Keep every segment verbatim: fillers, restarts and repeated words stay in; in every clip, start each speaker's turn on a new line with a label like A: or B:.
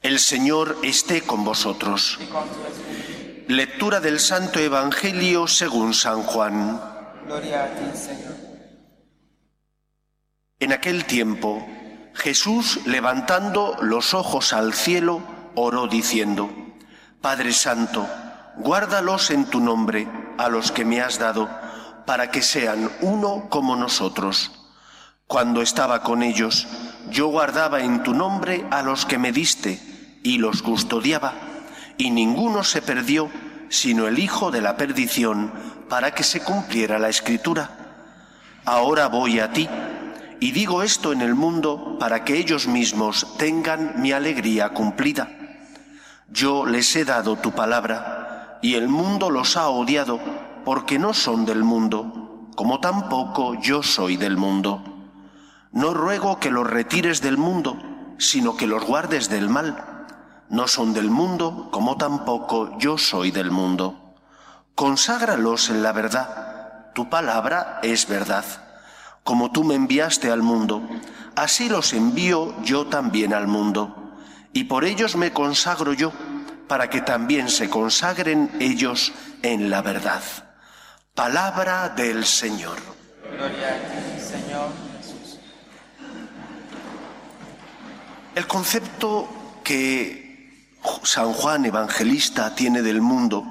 A: El Señor esté con vosotros. Lectura del Santo Evangelio según San Juan.
B: Gloria a ti, Señor.
A: En aquel tiempo, Jesús, levantando los ojos al cielo, oró diciendo: Padre Santo, guárdalos en tu nombre a los que me has dado, para que sean uno como nosotros. Cuando estaba con ellos, yo guardaba en tu nombre a los que me diste, y los custodiaba, y ninguno se perdió, sino el hijo de la perdición, para que se cumpliera la Escritura. Ahora voy a ti, y digo esto en el mundo para que ellos mismos tengan mi alegría cumplida. Yo les he dado tu palabra, y el mundo los ha odiado, porque no son del mundo, como tampoco yo soy del mundo. No ruego que los retires del mundo, sino que los guardes del mal. No son del mundo, como tampoco yo soy del mundo. Conságralos en la verdad. Tu palabra es verdad. Como tú me enviaste al mundo, así los envío yo también al mundo. Y por ellos me consagro yo, para que también se consagren ellos en la verdad. Palabra del Señor.
B: Gloria a ti, Señor Jesús.
A: El concepto que San Juan Evangelista tiene del mundo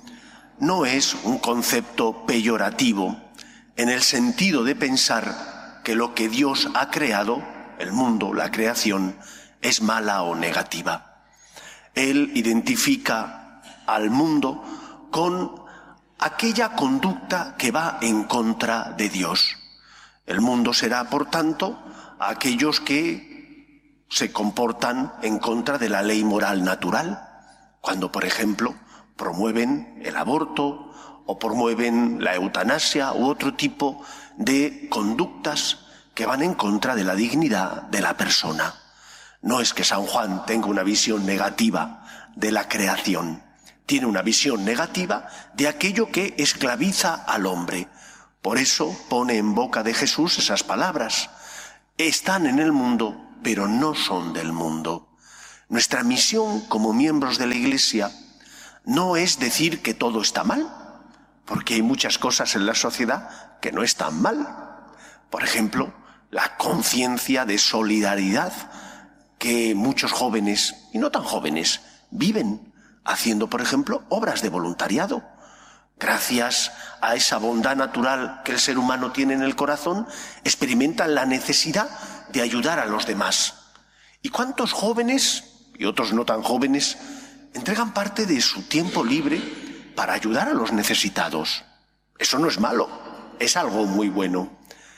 A: no es un concepto peyorativo, en el sentido de pensar que lo que Dios ha creado, el mundo, la creación, es mala o negativa. Él identifica al mundo con aquella conducta que va en contra de Dios. El mundo será, por tanto, a aquellos que se comportan en contra de la ley moral natural, cuando, por ejemplo, promueven el aborto o promueven la eutanasia u otro tipo de conductas que van en contra de la dignidad de la persona. No es que San Juan tenga una visión negativa de la creación, tiene una visión negativa de aquello que esclaviza al hombre. Por eso pone en boca de Jesús esas palabras: están en el mundo, pero no son del mundo. Nuestra misión como miembros de la Iglesia no es decir que todo está mal, porque hay muchas cosas en la sociedad que no están mal. Por ejemplo, la conciencia de solidaridad que muchos jóvenes, y no tan jóvenes, viven haciendo, por ejemplo, obras de voluntariado. Gracias a esa bondad natural que el ser humano tiene en el corazón, experimentan la necesidad de ayudar a los demás. ¿Y cuántos jóvenes, y otros no tan jóvenes, entregan parte de su tiempo libre para ayudar a los necesitados? Eso no es malo, es algo muy bueno.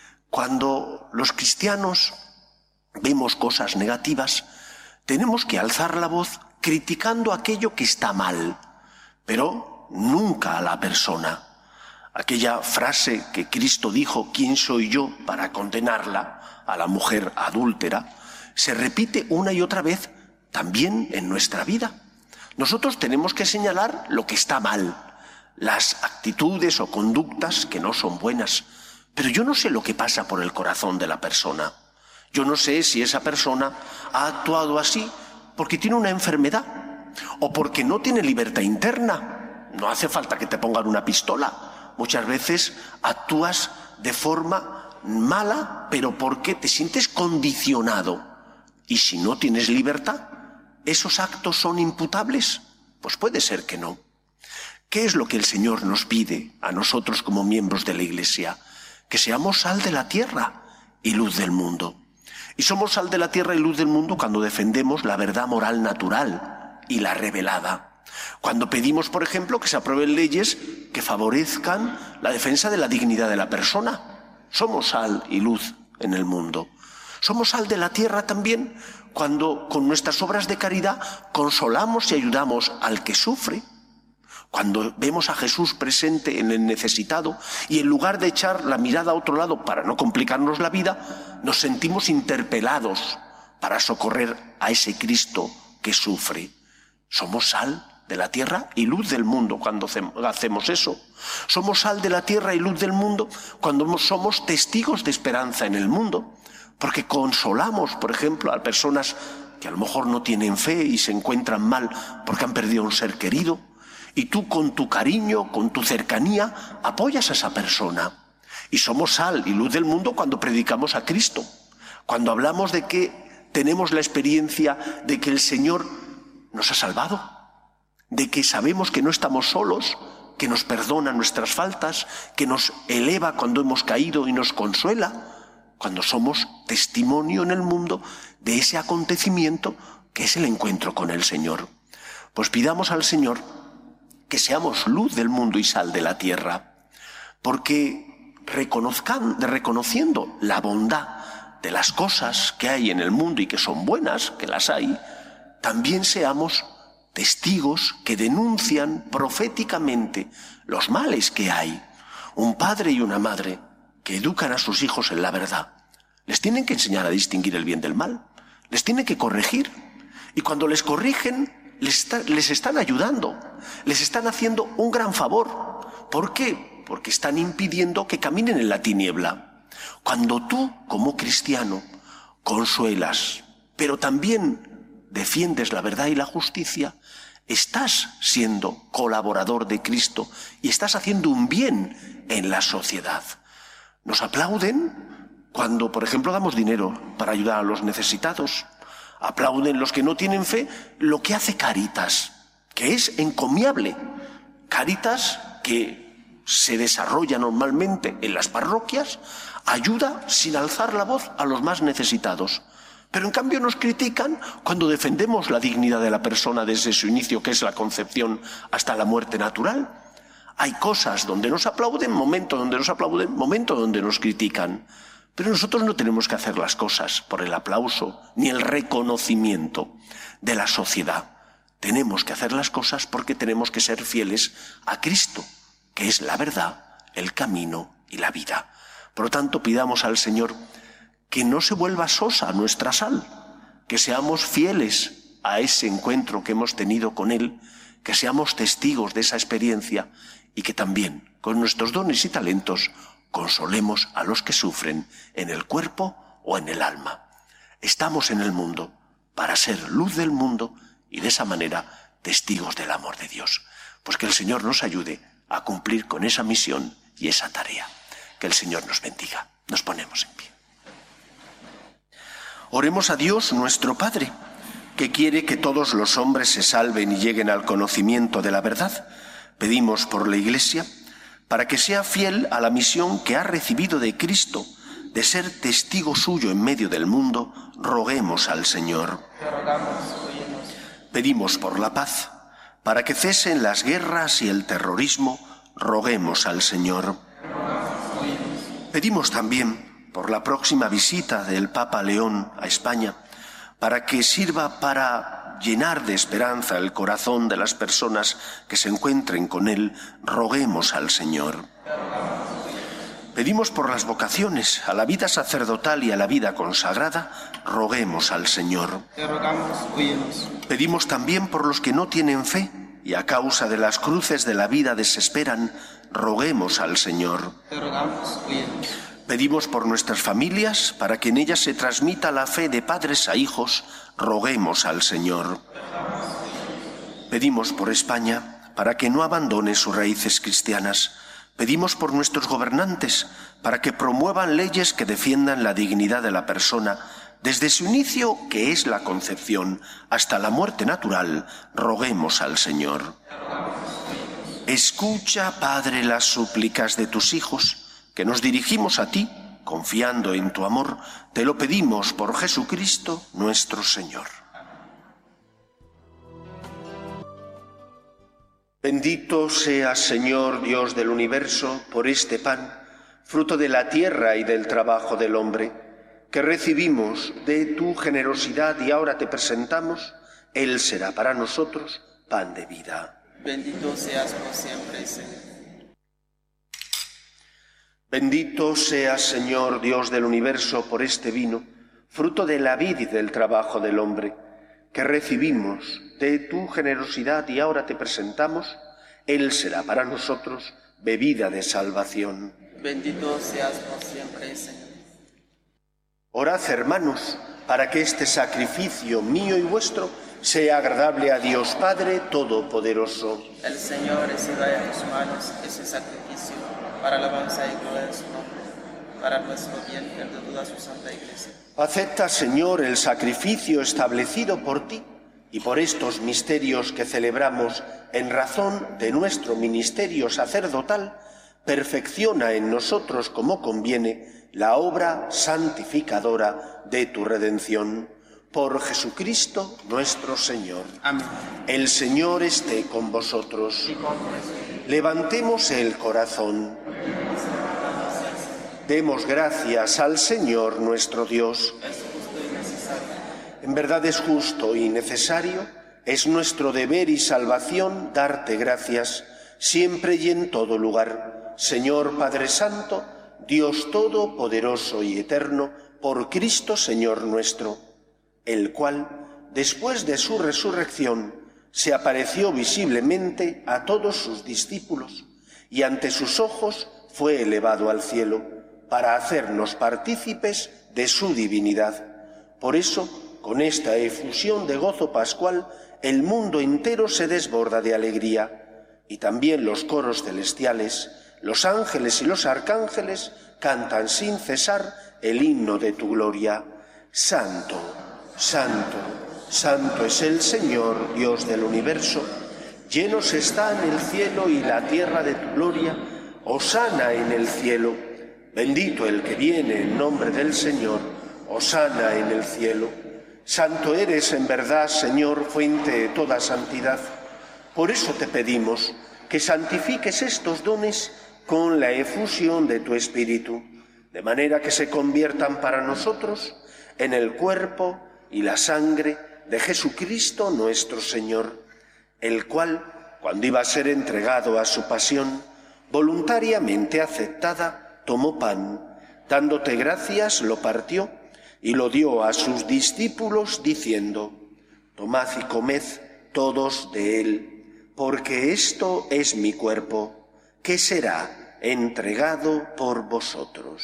A: Cuando los cristianos vemos cosas negativas, tenemos que alzar la voz criticando aquello que está mal, pero nunca a la persona. Aquella frase que Cristo dijo: ¿quién soy yo para condenarla?, a la mujer adúltera, se repite una y otra vez también en nuestra vida. Nosotros tenemos que señalar lo que está mal, las actitudes o conductas que no son buenas, pero yo no sé lo que pasa por el corazón de la persona. Yo no sé si esa persona ha actuado así porque tiene una enfermedad o porque no tiene libertad interna. No hace falta que te pongan una pistola. Muchas veces actúas de forma mala, pero porque te sientes condicionado. Y si no tienes libertad, ¿esos actos son imputables? Pues puede ser que no. ¿Qué es lo que el Señor nos pide a nosotros como miembros de la Iglesia? Que seamos sal de la tierra y luz del mundo. Y somos sal de la tierra y luz del mundo cuando defendemos la verdad moral natural y la revelada. Cuando pedimos, por ejemplo, que se aprueben leyes que favorezcan la defensa de la dignidad de la persona. Somos sal y luz en el mundo. Somos sal de la tierra también cuando con nuestras obras de caridad consolamos y ayudamos al que sufre. Cuando vemos a Jesús presente en el necesitado y en lugar de echar la mirada a otro lado para no complicarnos la vida, nos sentimos interpelados para socorrer a ese Cristo que sufre. Somos sal de la tierra y luz del mundo cuando hacemos eso. Somos sal de la tierra y luz del mundo cuando somos testigos de esperanza en el mundo, porque consolamos, por ejemplo, a personas que a lo mejor no tienen fe y se encuentran mal porque han perdido a un ser querido, y tú con tu cariño, con tu cercanía, apoyas a esa persona. Y somos sal y luz del mundo cuando predicamos a Cristo, cuando hablamos de que tenemos la experiencia de que el Señor nos ha salvado, de que sabemos que no estamos solos, que nos perdona nuestras faltas, que nos eleva cuando hemos caído y nos consuela, cuando somos testimonio en el mundo de ese acontecimiento que es el encuentro con el Señor. Pues pidamos al Señor que seamos luz del mundo y sal de la tierra, porque reconozcan, reconociendo la bondad de las cosas que hay en el mundo y que son buenas, que las hay, también seamos testigos que denuncian proféticamente los males que hay. Un padre y una madre que educan a sus hijos en la verdad, les tienen que enseñar a distinguir el bien del mal, les tienen que corregir, y cuando les corrigen les, está, les están ayudando, les están haciendo un gran favor. ¿Por qué? Porque están impidiendo que caminen en la tiniebla. Cuando tú, como cristiano, consuelas, pero también defiendes la verdad y la justicia, estás siendo colaborador de Cristo y estás haciendo un bien en la sociedad. Nos aplauden cuando, por ejemplo, damos dinero para ayudar a los necesitados. Aplauden los que no tienen fe lo que hace Cáritas, que es encomiable. Cáritas, que se desarrolla normalmente en las parroquias, ayuda sin alzar la voz a los más necesitados. Pero en cambio nos critican cuando defendemos la dignidad de la persona desde su inicio, que es la concepción, hasta la muerte natural. Hay cosas donde nos aplauden, momentos donde nos aplauden, momentos donde nos critican. Pero nosotros no tenemos que hacer las cosas por el aplauso ni el reconocimiento de la sociedad. Tenemos que hacer las cosas porque tenemos que ser fieles a Cristo, que es la verdad, el camino y la vida. Por lo tanto, pidamos al Señor que no se vuelva sosa nuestra sal, que seamos fieles a ese encuentro que hemos tenido con Él, que seamos testigos de esa experiencia y que también, con nuestros dones y talentos, consolemos a los que sufren en el cuerpo o en el alma. Estamos en el mundo para ser luz del mundo y de esa manera testigos del amor de Dios. Pues que el Señor nos ayude a cumplir con esa misión y esa tarea. Que el Señor nos bendiga. Nos ponemos en pie. Oremos a Dios nuestro Padre, que quiere que todos los hombres se salven y lleguen al conocimiento de la verdad. Pedimos por la Iglesia, para que sea fiel a la misión que ha recibido de Cristo, de ser testigo suyo en medio del mundo, roguemos al Señor. Pedimos por la paz, para que cesen las guerras y el terrorismo, roguemos al Señor. Pedimos también por la próxima visita del Papa León a España, para que sirva para llenar de esperanza el corazón de las personas que se encuentren con él, roguemos al Señor. Pedimos por las vocaciones, a la vida sacerdotal y a la vida consagrada, roguemos al Señor. Pedimos también por los que no tienen fe y a causa de las cruces de la vida desesperan, roguemos al Señor. Pedimos por nuestras familias, para que en ellas se transmita la fe de padres a hijos, roguemos al Señor. Pedimos por España, para que no abandone sus raíces cristianas. Pedimos por nuestros gobernantes, para que promuevan leyes que defiendan la dignidad de la persona, desde su inicio, que es la concepción, hasta la muerte natural, roguemos al Señor. Escucha, Padre, las súplicas de tus hijos, que nos dirigimos a ti, confiando en tu amor, te lo pedimos por Jesucristo nuestro Señor. Bendito seas, Señor Dios del universo, por este pan, fruto de la tierra y del trabajo del hombre, que recibimos de tu generosidad y ahora te presentamos. Él será para nosotros pan de vida.
B: Bendito seas por siempre, Señor.
A: Bendito seas, Señor Dios del universo, por este vino, fruto de la vid y del trabajo del hombre, que recibimos de tu generosidad y ahora te presentamos. Él será para nosotros bebida de salvación.
B: Bendito seas por siempre, Señor.
A: Orad, hermanos, para que este sacrificio mío y vuestro sea agradable a Dios Padre Todopoderoso.
B: El Señor reciba de tus manos ese sacrificio para alabanza y gloria de su nombre, para nuestro bien y el de toda su santa Iglesia.
A: Acepta, Señor, el sacrificio establecido por ti y por estos misterios que celebramos en razón de nuestro ministerio sacerdotal, perfecciona en nosotros como conviene la obra santificadora de tu redención. Por Jesucristo nuestro Señor.
B: Amén.
A: El Señor esté con vosotros. Levantemos el corazón. Demos gracias al Señor nuestro Dios. En verdad es justo y necesario, es nuestro deber y salvación darte gracias, siempre y en todo lugar. Señor Padre Santo, Dios Todopoderoso y Eterno, por Cristo Señor nuestro, el cual, después de su resurrección, se apareció visiblemente a todos sus discípulos y ante sus ojos fue elevado al cielo para hacernos partícipes de su divinidad. Por eso, con esta efusión de gozo pascual, el mundo entero se desborda de alegría, y también los coros celestiales, los ángeles y los arcángeles cantan sin cesar el himno de tu gloria. Santo, Santo, Santo es el Señor, Dios del universo. Llenos están el cielo y la tierra de tu gloria. Hosana en el cielo. Bendito el que viene en nombre del Señor. Hosana en el cielo. Santo eres en verdad, Señor, fuente de toda santidad. Por eso te pedimos que santifiques estos dones con la efusión de tu Espíritu, de manera que se conviertan para nosotros en el cuerpo y la sangre de Jesucristo nuestro Señor, el cual, cuando iba a ser entregado a su pasión, voluntariamente aceptada, tomó pan, dándote gracias, lo partió y lo dio a sus discípulos, diciendo: tomad y comed todos de él, porque esto es mi cuerpo, que será entregado por vosotros.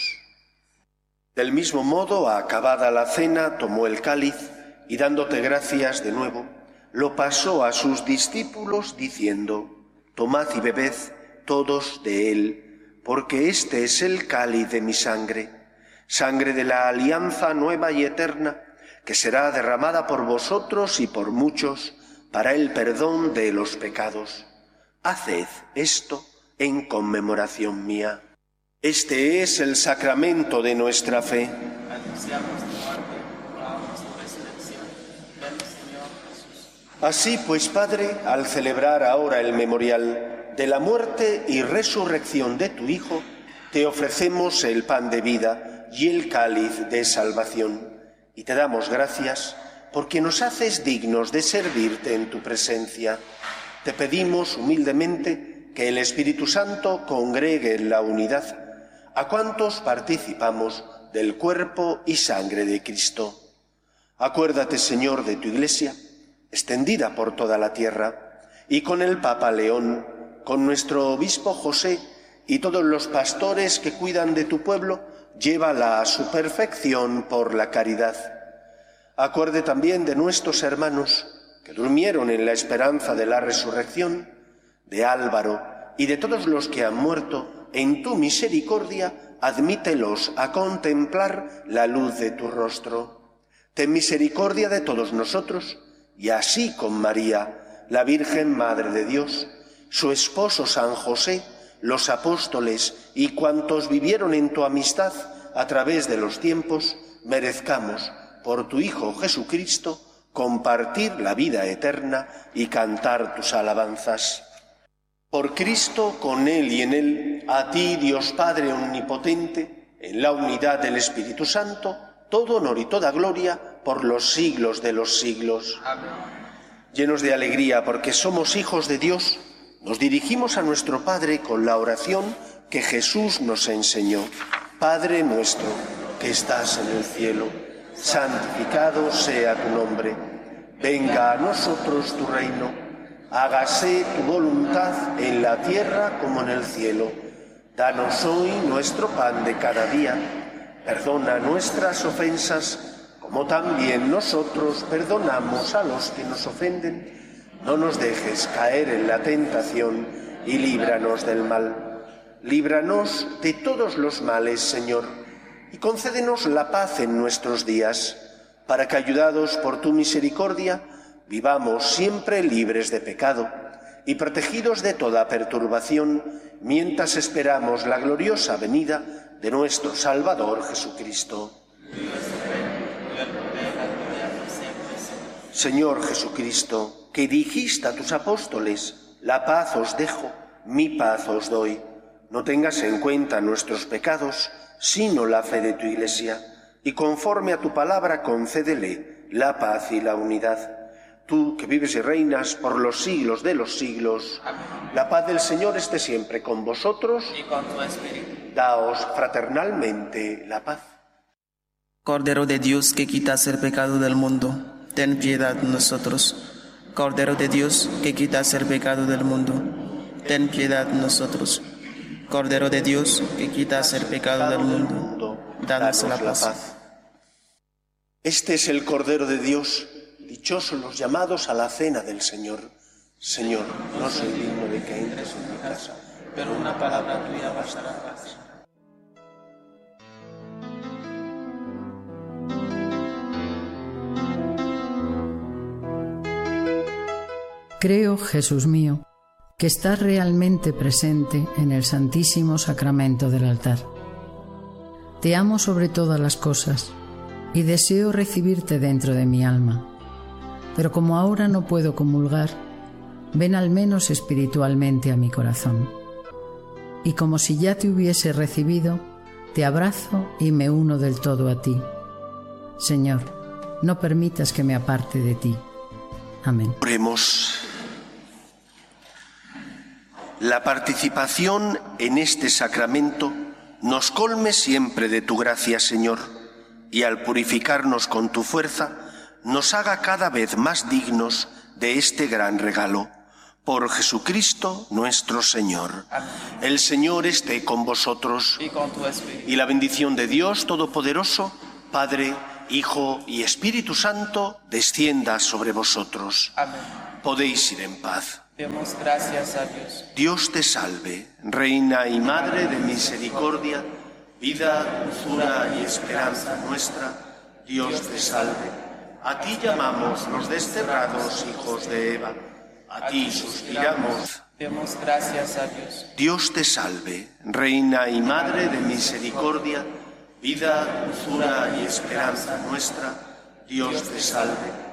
A: Del mismo modo, acabada la cena, tomó el cáliz y dándote gracias de nuevo, lo pasó a sus discípulos diciendo: tomad y bebed todos de él, porque este es el cáliz de mi sangre, sangre de la alianza nueva y eterna, que será derramada por vosotros y por muchos para el perdón de los pecados. Haced esto en conmemoración mía. Este es el sacramento de nuestra fe.
B: Anunciamos tu muerte, proclamamos tu resurrección. Ven, Señor Jesús.
A: Así pues, Padre, al celebrar ahora el memorial de la muerte y resurrección de tu Hijo, te ofrecemos el pan de vida y el cáliz de salvación, y te damos gracias porque nos haces dignos de servirte en tu presencia. Te pedimos humildemente que el Espíritu Santo congregue en la unidad a cuantos participamos del cuerpo y sangre de Cristo. Acuérdate, Señor, de tu Iglesia, extendida por toda la tierra, y con el Papa León, con nuestro obispo José y todos los pastores que cuidan de tu pueblo, llévala a su perfección por la caridad. Acuerde también de nuestros hermanos que durmieron en la esperanza de la resurrección, de Álvaro y de todos los que han muerto. En tu misericordia, admítelos a contemplar la luz de tu rostro. Ten misericordia de todos nosotros, y así con María, la Virgen Madre de Dios, su esposo San José, los apóstoles y cuantos vivieron en tu amistad a través de los tiempos, merezcamos, por tu Hijo Jesucristo, compartir la vida eterna y cantar tus alabanzas. Por Cristo, con Él y en Él, a ti, Dios Padre omnipotente, en la unidad del Espíritu Santo, todo honor y toda gloria por los siglos de los siglos.
B: Amén.
A: Llenos de alegría porque somos hijos de Dios, nos dirigimos a nuestro Padre con la oración que Jesús nos enseñó. Padre nuestro, que estás en el cielo, santificado sea tu nombre. Venga a nosotros tu reino. Hágase tu voluntad en la tierra como en el cielo. Danos hoy nuestro pan de cada día. Perdona nuestras ofensas, como también nosotros perdonamos a los que nos ofenden. No nos dejes caer en la tentación y líbranos del mal. Líbranos de todos los males, Señor, y concédenos la paz en nuestros días, para que, ayudados por tu misericordia, vivamos siempre libres de pecado y protegidos de toda perturbación, mientras esperamos la gloriosa venida de nuestro Salvador Jesucristo. Señor Jesucristo, que dijiste a tus apóstoles: la paz os dejo, mi paz os doy. No tengas en cuenta nuestros pecados, sino la fe de tu Iglesia, y conforme a tu palabra concédele la paz y la unidad. Tú, que vives y reinas por los siglos de los siglos, amén. La paz del Señor esté siempre con vosotros
B: y con tu espíritu.
A: Daos fraternalmente la paz.
B: Cordero de Dios, que quitas el pecado del mundo, ten piedad de nosotros. Cordero de Dios, que quitas el pecado del mundo, ten piedad de nosotros. Cordero de Dios, que quitas el pecado del mundo, danos la paz.
A: Este es el Cordero de Dios. Dichosos los llamados a la cena del Señor. Señor, no soy digno de que entres en mi casa,
B: pero una palabra tuya bastará para mí.
C: Creo, Jesús mío, que estás realmente presente en el Santísimo Sacramento del altar. Te amo sobre todas las cosas y deseo recibirte dentro de mi alma. Pero como ahora no puedo comulgar, ven al menos espiritualmente a mi corazón. Y como si ya te hubiese recibido, te abrazo y me uno del todo a ti. Señor, no permitas que me aparte de ti. Amén.
A: Oremos. La participación en este sacramento nos colme siempre de tu gracia, Señor, y al purificarnos con tu fuerza, nos haga cada vez más dignos de este gran regalo. Por Jesucristo nuestro Señor. Amén. El Señor esté con vosotros.
B: Y con tu espíritu.
A: Y la bendición de Dios Todopoderoso, Padre, Hijo y Espíritu Santo, descienda sobre vosotros.
B: Amén.
A: Podéis ir en paz.
B: Demos gracias a Dios.
A: Dios te salve, Reina y Madre de misericordia, vida, dulzura y esperanza nuestra. Dios te salve. A ti llamamos los desterrados hijos de Eva. A ti suspiramos.
B: Demos gracias a Dios.
A: Dios te salve, Reina y Madre de misericordia, vida, dulzura y esperanza nuestra. Dios te salve.